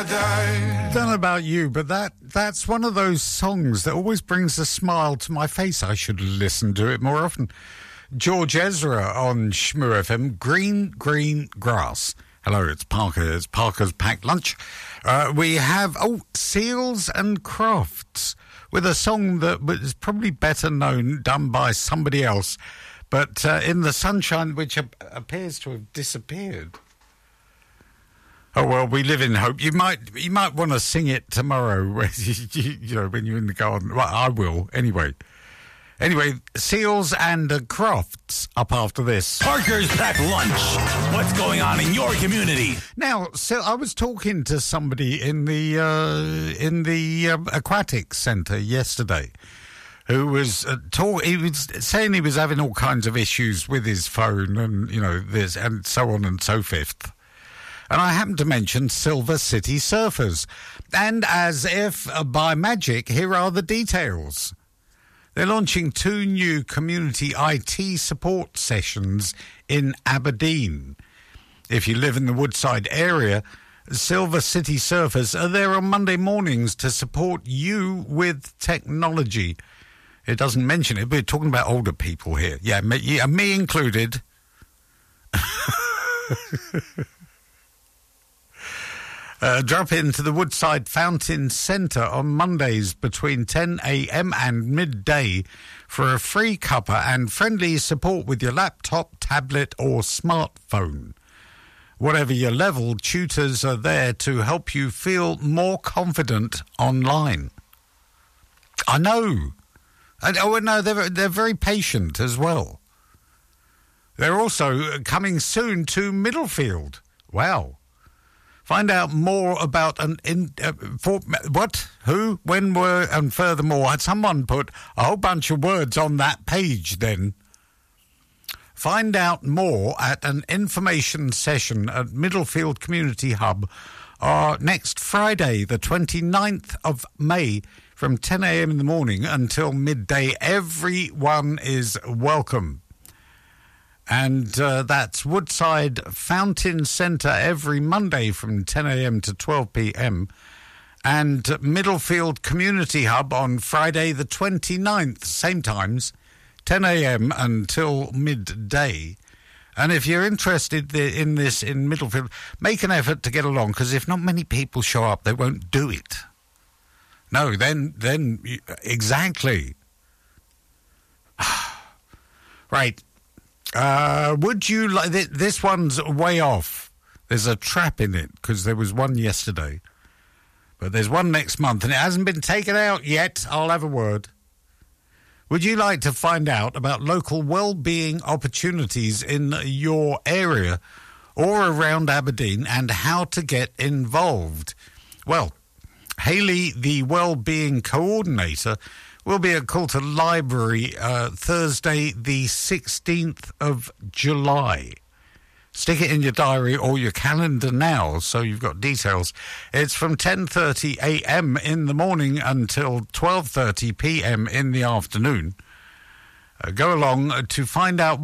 Don't know about you, but that's one of those songs that always brings a smile to my face. I should listen to it more often. George Ezra on Shmoo FM, Green Grass. Hello, it's Parker. It's Parker's Packed Lunch. We have, Seals and Crofts, with a song that is probably better known, done by somebody else, but In the Sunshine, which appears to have disappeared. Oh, well, we live in hope. You might want to sing it tomorrow, when you're in the garden. Well, I will, anyway. Anyway, Seals and Crofts up after this. Parker's Packed Lunch. What's going on in your community? Now, so I was talking to somebody in the aquatic centre yesterday, who was he was saying he was having all kinds of issues with his phone, and this and so on and so forth. And I happened to mention Silver City Surfers, and as if by magic, here are the details. They're launching 2 new community IT support sessions in Aberdeen. If you live in the Woodside area, Silver City Surfers are there on Monday mornings to support you with technology. It doesn't mention it, but we're talking about older people here. Yeah, me included. Drop into the Woodside Fountain Centre on Mondays between 10 a.m. and midday for a free cuppa and friendly support with your laptop, tablet or smartphone. Whatever your level, tutors are there to help you feel more confident online. I know. They're very patient as well. They're also coming soon to Middlefield. Wow. Find out more about what, who, when, were, and furthermore. Someone put a whole bunch of words on that page then. Find out more at an information session at Middlefield Community Hub next Friday, the 29th of May, from 10 a.m. in the morning until midday. Everyone is welcome. And that's Woodside Fountain Centre every Monday from 10 a.m. to 12 p.m. And Middlefield Community Hub on Friday the 29th, same times, 10 a.m. until midday. And if you're interested in this in Middlefield, make an effort to get along, because if not many people show up, they won't do it. No, then exactly. Right. Would you like this one's way off? There's a trap in it because there was one yesterday, but there's one next month and it hasn't been taken out yet. I'll have a word. Would you like to find out about local well-being opportunities in your area or around Aberdeen and how to get involved? Well, Hayley, the well-being coordinator, will be at Coulter Library Thursday, the 16th of July. Stick it in your diary or your calendar now so you've got details. It's from 10:30 a.m. in the morning until 12:30 p.m. in the afternoon. Go along to find out